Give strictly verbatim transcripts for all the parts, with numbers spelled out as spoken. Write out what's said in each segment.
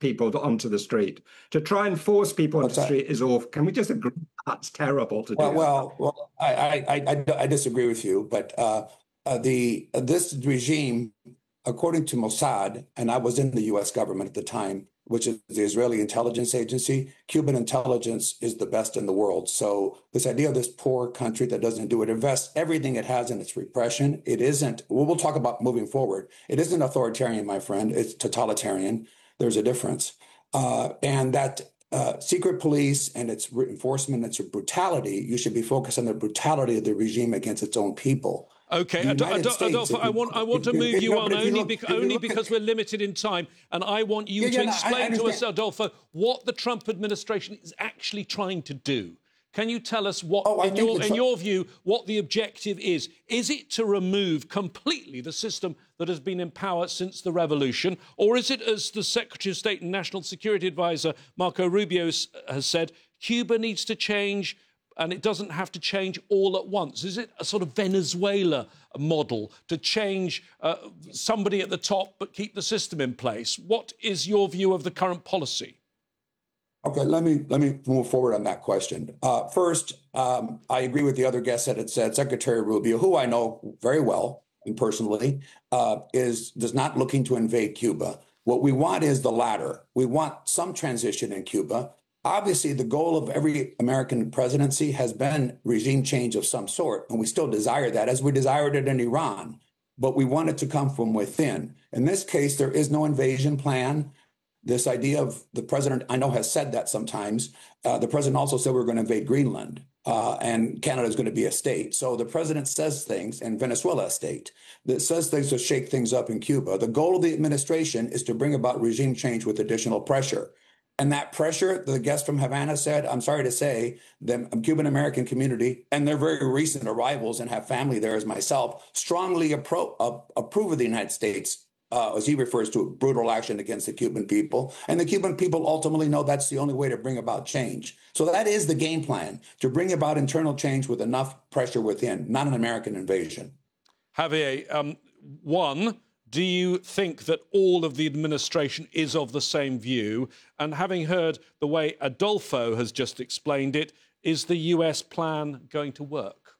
people onto the street. To try and force people onto What's the that? street is awful. Can we just agree that's terrible to Well, do? well, well I, I, I, I disagree with you, but uh, uh, the uh, this regime, according to Mossad, and I was in the U S government at the time, which is the Israeli intelligence agency, Cuban intelligence is the best in the world. So this idea of this poor country that doesn't do it, invests everything it has in its repression. It isn't, well, we'll talk about moving forward. It isn't authoritarian, my friend. It's totalitarian. There's a difference. Uh, and that uh, secret police and its enforcement, its brutality, you should be focused on the brutality of the regime against its own people. Okay, Ad Ad Adolfo, I want I want to move you on only, bec only because we're limited in time, and I want you yeah, to yeah, no, explain to us, Adolfo, what the Trump administration is actually trying to do. Can you tell us what, oh, in, your, in your view, what the objective is? Is it to remove completely the system that has been in power since the revolution, or is it, as the Secretary of State and National Security Advisor Marco Rubio has said, Cuba needs to change? And it doesn't have to change all at once. Is it a sort of Venezuela model to change uh, somebody at the top but keep the system in place? What is your view of the current policy? Okay, let me let me move forward on that question. Uh, first, um, I agree with the other guests that had said Secretary Rubio, who I know very well and personally, uh, is does not looking to invade Cuba. What we want is the latter. We want some transition in Cuba. Obviously, the goal of every American presidency has been regime change of some sort, and we still desire that, as we desired it in Iran. But we want it to come from within. In this case, there is no invasion plan. This idea of the president, I know, has said that sometimes. Uh, the president also said we're going to invade Greenland, uh, and Canada is going to be a state. So the president says things, and Venezuela a state, that says things to shake things up in Cuba. The goal of the administration is to bring about regime change with additional pressure. And that pressure, the guest from Havana said, I'm sorry to say, the Cuban-American community, and they're very recent arrivals and have family there as myself, strongly appro uh, approve of the United States, uh, as he refers to, brutal action against the Cuban people. And the Cuban people ultimately know that's the only way to bring about change. So that is the game plan, to bring about internal change with enough pressure within, not an American invasion. Javier, um, one... do you think that all of the administration is of the same view? And having heard the way Adolfo has just explained it, is the U S plan going to work?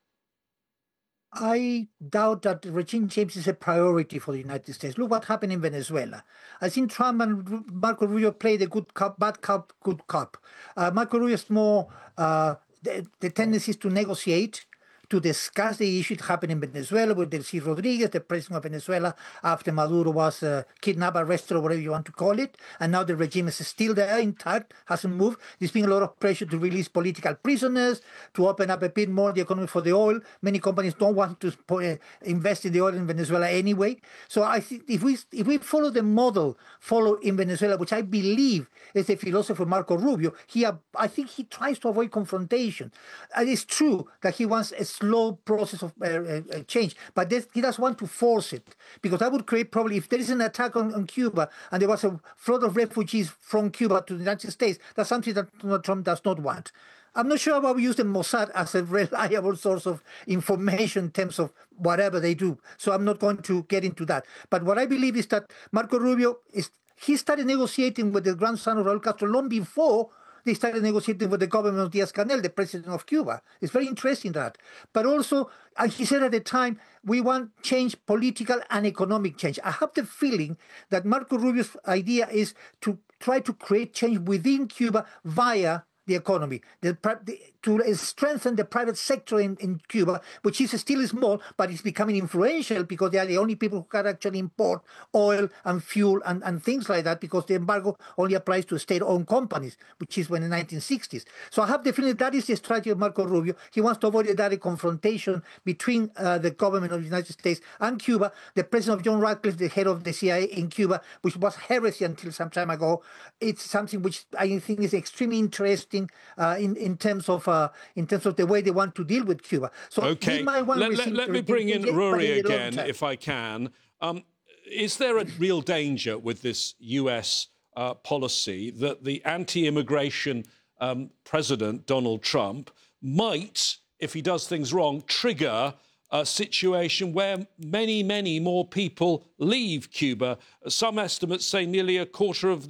I doubt that regime change is a priority for the United States. Look what happened in Venezuela. I think Trump and Marco Rubio played a good cop, bad cop, good cop. Uh, Marco Rubio is more uh, the, the tendency is to negotiate, to discuss the issue that happened in Venezuela with Delcy Rodriguez, the president of Venezuela, after Maduro was uh, kidnapped, arrested, or whatever you want to call it. And now the regime is still there, intact, hasn't moved. There's been a lot of pressure to release political prisoners, to open up a bit more the economy for the oil. Many companies don't want to uh, invest in the oil in Venezuela anyway. So I think if we if we follow the model followed in Venezuela, which I believe is the philosopher Marco Rubio, he I think he tries to avoid confrontation. And it's true that he wants a slow process of uh, uh, change, but this, he doesn't want to force it, because that would create probably, if there is an attack on, on Cuba and there was a flood of refugees from Cuba to the United States, that's something that Donald Trump does not want. I'm not sure about using Mossad as a reliable source of information in terms of whatever they do, so I'm not going to get into that. But what I believe is that Marco Rubio, is he started negotiating with the grandson of Raul Castro long before they started negotiating with the government of Diaz-Canel, the president of Cuba. It's very interesting that. But also, and he said at the time, we want change, political and economic change. I have the feeling that Marco Rubio's idea is to try to create change within Cuba via the economy, the, the, to strengthen the private sector in, in Cuba, which is still small, but it's becoming influential because they are the only people who can actually import oil and fuel and, and things like that, because the embargo only applies to state-owned companies, which is when in the nineteen sixties. So I have the feeling that is the strategy of Marco Rubio. He wants to avoid a direct confrontation between uh, the government of the United States and Cuba. The president of John Ratcliffe, the head of the C I A in Cuba, which was heresy until some time ago, it's something which I think is extremely interesting Uh, in in terms of uh, in terms of the way they want to deal with Cuba. So okay, let, let, let me bring in Rory again, if I can. Um, is there a real danger with this U S uh, policy that the anti-immigration um, president Donald Trump might, if he does things wrong, trigger a situation where many, many more people leave Cuba? Some estimates say nearly a quarter of